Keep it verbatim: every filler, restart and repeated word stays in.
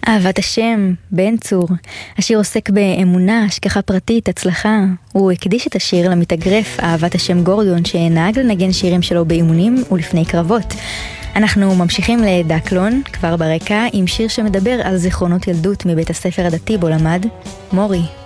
אהבת השם, בן צור. השיר עוסק באמונה, השגחה פרטית, הצלחה. הוא הקדיש את השיר למתאגרף אהבת השם גורדון, שנהג לנגן שירים שלו באימונים ולפני קרבות. אנחנו ממשיכים לדקלון, כבר ברקע, עם שיר שמדבר על זיכרונות ילדות מבית הספר הדתי בו למד, מורי.